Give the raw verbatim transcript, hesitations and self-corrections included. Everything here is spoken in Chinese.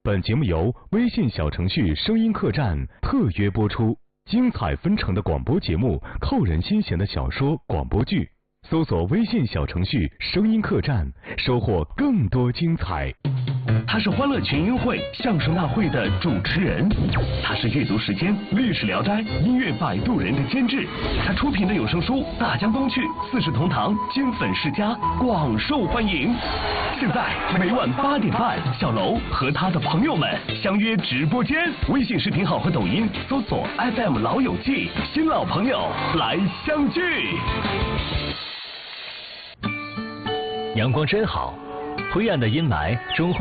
本节目由微信小程序声音客栈特约播出，精彩纷呈的广播节目，扣人心弦的小说广播剧，搜索微信小程序声音客栈，收获更多精彩。 他是欢乐群英会相声大会的主持人，他是阅读时间历史聊斋音乐摆渡人的监制，他出品的有声书《大江东去》《四世同堂》金粉世家广受欢迎。现在每晚八点半，小楼和他的朋友们相约直播间，微信视频号和抖音搜索 F M 老友记，新老朋友来相聚。 阳光真好，灰暗的阴霾终会